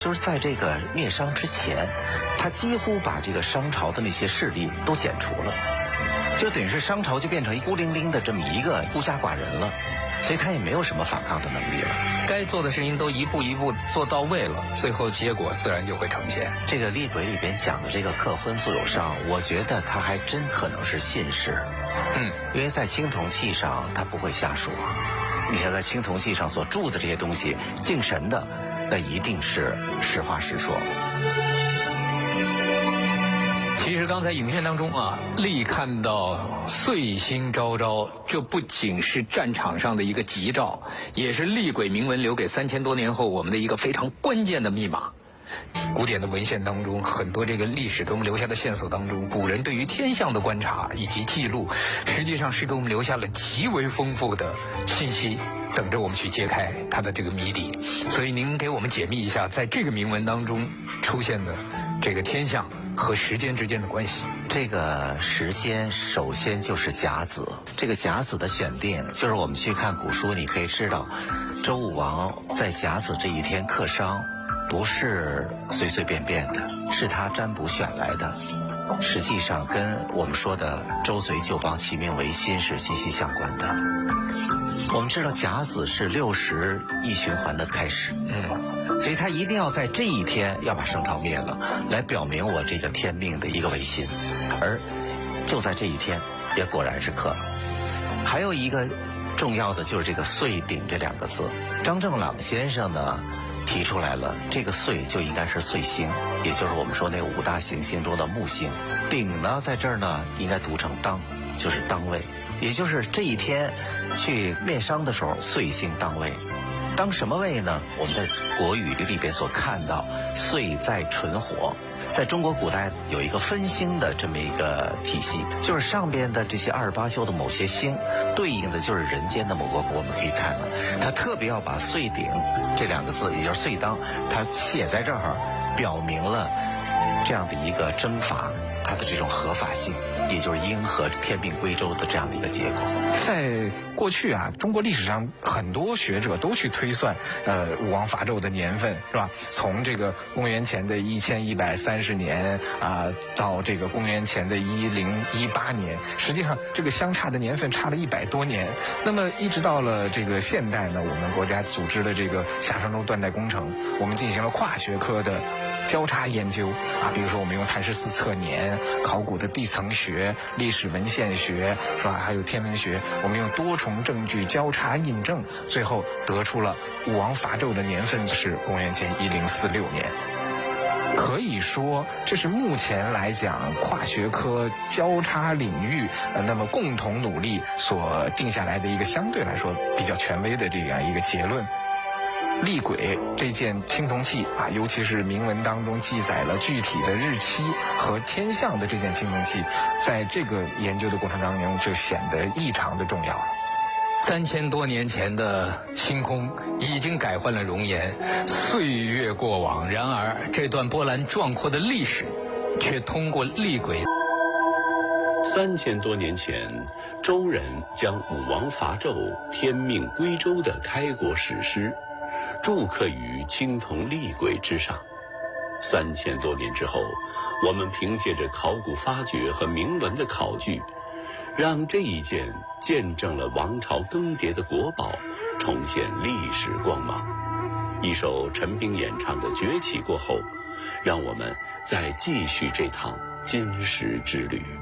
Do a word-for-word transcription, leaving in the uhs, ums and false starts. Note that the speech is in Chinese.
就是在这个灭商之前，他几乎把这个商朝的那些势力都剪除了，就等于是商朝就变成一孤零零的这么一个孤家寡人了，所以他也没有什么反抗的能力了。 该做的事情都一步一步做到位了，最后结果自然就会呈现。 这个厉鬼里边讲的这个克婚素有上，我觉得他还真可能是信士， 嗯， 因为在青铜器上他不会瞎说。你看在青铜器上所铸的这些东西，敬神的，那一定是实话实说。 其实刚才影片当中啊，厉看到岁星昭昭，这不仅是战场上的一个吉兆，也是厉鬼铭文留给三千多年后我们的一个非常关键的密码。古典的文献当中，很多这个历史给我们留下的线索当中，古人对于天象的观察以及记录，实际上是给我们留下了极为丰富的信息，等着我们去揭开它的这个谜底。所以您给我们解密一下，在这个铭文当中出现的这个天象和时间之间的关系。 这个时间首先就是甲子，这个甲子的选定，就是我们去看古书，你可以知道，周武王在甲子这一天克商，不是随随便便的，是他占卜选来的。实际上跟我们说的周隋旧邦齐命维新是息息相关的。我们知道甲子是六十一循环的开始，嗯，所以他一定要在这一天要把商朝灭了，来表明我这个天命的一个维新。而就在这一天，也果然是克了。还有一个重要的就是这个岁鼎这两个字，张正朗先生呢提出来了，这个岁就应该是岁星，也就是我们说那个五大行星中的木星。鼎呢在这儿呢应该读成当，就是当位，也就是这一天去灭商的时候，岁星当位。当什么位呢？我们在国语里边所看到，岁在纯火。在中国古代有一个分星的这么一个体系，就是上边的这些二十八宿的某些星，对应的就是人间的某个国。我们可以看到，他特别要把岁鼎这两个字，也就是岁当，他写在这儿，表明了这样的一个征伐它的这种合法性，也就是应和天命归周的这样的一个结果。 在过去啊，中国历史上很多学者都去推算，呃，武王伐纣的年份，是吧？从这个公元前的一千一百三十年啊、呃，到这个公元前的一零一八年，实际上这个相差的年份差了一百多年。那么一直到了这个现代呢，我们国家组织了这个夏商周断代工程，我们进行了跨学科的交叉研究啊，比如说我们用碳十四测年、考古的地层学、历史文献学，是吧？还有天文学，我们用多重证据交叉印证，最后得出了武王伐纣的年份是公元前一零四六年。可以说，这是目前来讲跨学科交叉领域呃，那么共同努力所定下来的一个相对来说比较权威的这样一个结论。厉鬼这件青铜器啊，尤其是铭文当中记载了具体的日期和天象的这件青铜器，在这个研究的过程当中就显得异常的重要了。 三千多年前的星空已经改换了容颜，岁月过往，然而这段波澜壮阔的历史却通过厉鬼。 三千多年前，周人将武王伐纣、天命归周的开国史诗铸刻于青铜厉鬼之上。三千多年之后，我们凭借着考古发掘和铭文的考据，让这一件见证了王朝更迭的国宝重现历史光芒。一首陈冰演唱的《崛起》过后，让我们再继续这趟金石之旅。